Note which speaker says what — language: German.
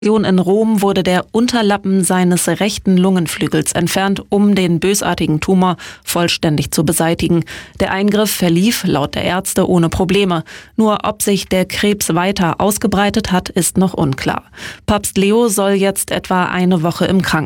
Speaker 1: In Rom wurde der Unterlappen seines rechten Lungenflügels entfernt, um den bösartigen Tumor vollständig zu beseitigen. Der Eingriff verlief laut der Ärzte ohne Probleme. Nur ob sich der Krebs weiter ausgebreitet hat, ist noch unklar. Papst Leo soll jetzt etwa eine Woche im Krankenhaus